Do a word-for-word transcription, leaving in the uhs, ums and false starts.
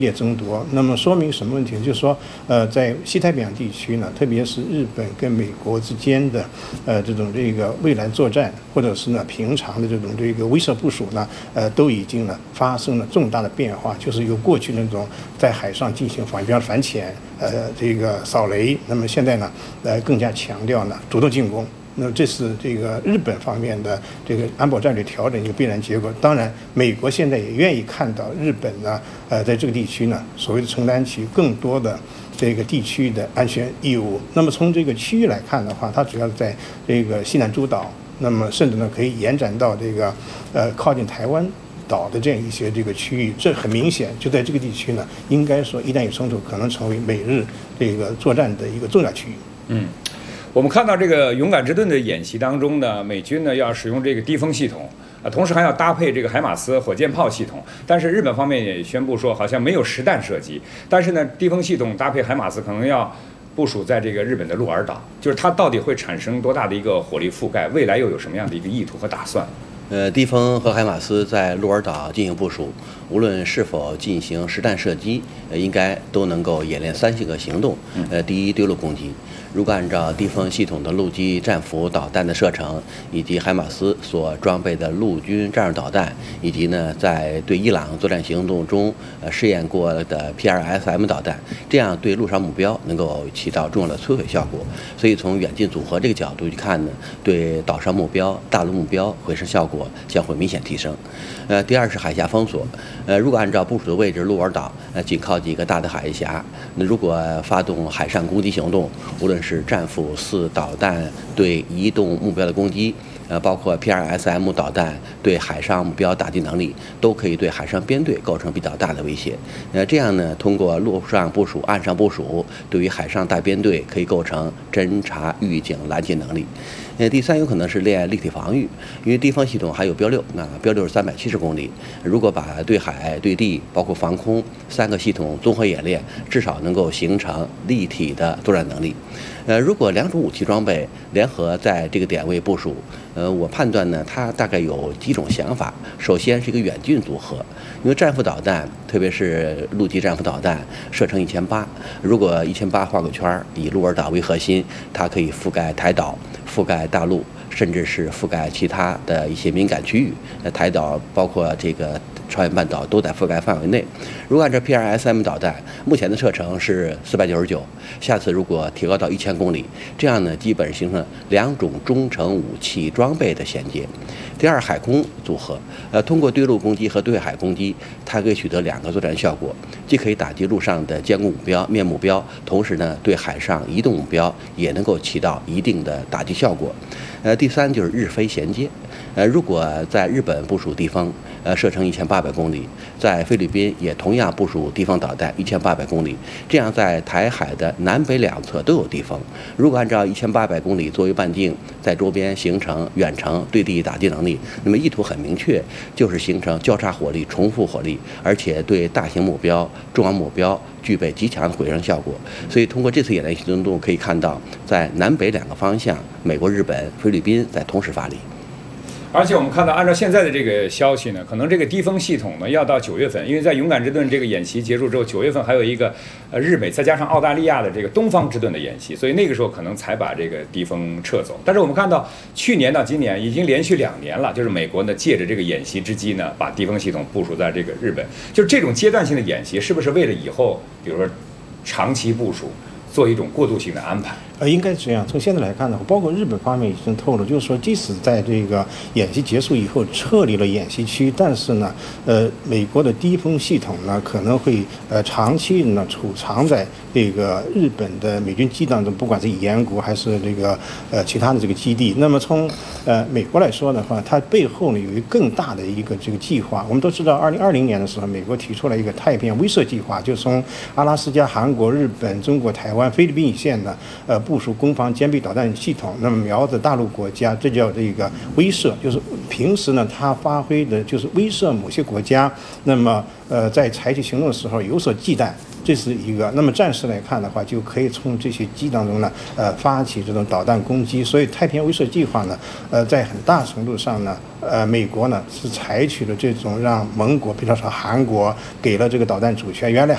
烈争夺，那么说明什么问题？就是说，呃，在西太平洋地区呢，特别是日本跟美国之间的，呃，这种这个未来作战，或者是呢平常的这种这个威慑部署呢，呃，都已经呢发生了重大的变化，就是由过去那种在海上进行反，比方反潜，呃，这个扫雷，那么现在呢，呃，更加强调呢主动进攻。那这是这个日本方面的这个安保战略调整一个必然结果。当然，美国现在也愿意看到日本呢，呃，在这个地区呢，所谓的承担起更多的这个地区的安全义务。那么从这个区域来看的话，它主要在这个西南诸岛，那么甚至呢可以延展到这个呃靠近台湾岛的这样一些这个区域。这很明显，就在这个地区呢，应该说一旦有冲突，可能成为美日这个作战的一个重要区域。 嗯。我们看到这个勇敢之盾的演习当中呢，美军呢要使用这个低风系统啊，同时还要搭配这个海马斯火箭炮系统。但是日本方面也宣布说，好像没有实弹射击。但是呢，低风系统搭配海马斯可能要部署在这个日本的鹿儿岛，就是它到底会产生多大的一个火力覆盖？未来又有什么样的一个意图和打算？ 呃，低风和海马斯在鹿儿岛进行部署，无论是否进行实弹射击，呃，应该都能够演练三性个行动。呃，第一，对陆攻击。如果按照低风系统的陆基战斧导弹的射程，以及海马斯所装备的陆军战术导弹，以及呢在对伊朗作战行动中呃试验过的 P 二 S M 导弹，这样对陆上目标能够起到重要的摧毁效果。所以从远近组合这个角度去看呢，对岛上目标、大陆目标毁伤效果将会明显提升。呃，第二是海峡封锁。呃，如果按照部署的位置，鹿儿岛呃紧靠几个大的海峡，那如果发动海上攻击行动，无论是战斧四导弹对移动目标的攻击，呃，包括 P 二 S M 导弹对海上目标打击能力，都可以对海上编队构成比较大的威胁。呃，这样呢，通过陆上部署、岸上部署，对于海上大编队可以构成侦察、预警、拦截能力。呃，第三有可能是练立体防御，因为低风系统还有标六，那标六是三百七十公里，如果把对海、对地，包括防空三个系统综合演练，至少能够形成立体的作战能力。呃，如果两种武器装备联合在这个点位部署，呃，我判断呢，它大概有几种想法。首先是一个远近组合，因为战斧导弹，特别是陆基战斧导弹，射程一千八，如果一千八画个圈儿，以鹿儿岛为核心，它可以覆盖台岛、覆盖大陆，甚至是覆盖其他的一些敏感区域。呃，台岛包括这个朝鲜半岛都在覆盖范围内。如果按照 P 二 S M 导弹，目前的射程是四百九十九，下次如果提高到一千公里，这样呢，基本形成两种中程武器装备的衔接。第二，海空组合，呃，通过对陆攻击和对海攻击，它可以取得两个作战效果，既可以打击陆上的坚固目标、面目标，同时呢，对海上移动目标也能够起到一定的打击效果。呃，第三就是日菲衔接，呃，如果在日本部署低风，呃，射程一千八百公里，在菲律宾也同样部署低风导弹一千八百公里，这样在台海的南北两侧都有低风。如果按照一千八百公里作为半径，在周边形成远程对地打击能力，那么意图很明确，就是形成交叉火力、重复火力，而且对大型目标、重要目标具备极强的毁伤效果。所以通过这次演练行动可以看到，在南北两个方向，美国、日本、菲律宾在同时发力。 而且我们看到，按照现在的这个消息呢，可能这个低风系统呢要到九月份，因为在勇敢之盾这个演习结束之后，九月份还有一个呃日美再加上澳大利亚的这个东方之盾的演习，所以那个时候可能才把这个低风撤走。但是我们看到去年到今年已经连续两年了，就是美国呢借着这个演习之机呢，把低风系统部署在这个日本，就是这种阶段性的演习，是不是为了以后比如说长期部署做一种过渡性的安排？ 呃，应该是这样。从现在来看呢，包括日本方面已经透露，就是说，即使在这个演习结束以后撤离了演习区，但是呢，呃，美国的低风系统呢可能会呃长期呢储藏在这个日本的美军基地当中，不管是岩谷还是这个呃其他的这个基地。那么从呃美国来说的话，它背后呢有一个更大的一个这个计划。我们都知道，二零二零年的时候，美国提出了一个太平洋威慑计划，就从阿拉斯加、韩国、日本、中国台湾、菲律宾一线呢，呃，部署攻防兼备导弹系统，那么瞄着大陆国家，这叫这个威慑，就是平时呢，它发挥的就是威慑某些国家，那么呃，在采取行动的时候有所忌惮。这是一个。那么暂时来看的话，就可以从这些机当中呢，呃，发起这种导弹攻击。所以太平洋威慑计划呢，呃，在很大程度上呢，呃，美国呢是采取了这种让盟国，比方说韩国给了这个导弹主权。原来